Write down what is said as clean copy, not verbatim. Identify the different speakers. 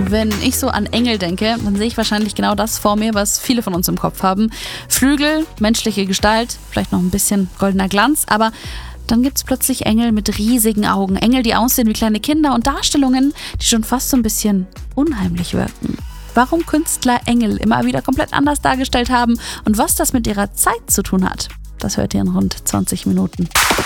Speaker 1: Wenn ich so an Engel denke, dann sehe ich wahrscheinlich genau das vor mir, was viele von uns im Kopf haben. Flügel, menschliche Gestalt, vielleicht noch ein bisschen goldener Glanz, aber dann gibt's plötzlich Engel mit riesigen Augen. Engel, die aussehen wie kleine Kinder und Darstellungen, die schon fast so ein bisschen unheimlich wirken. Warum Künstler Engel immer wieder komplett anders dargestellt haben und was das mit ihrer Zeit zu tun hat, das hört ihr in rund 20 Minuten.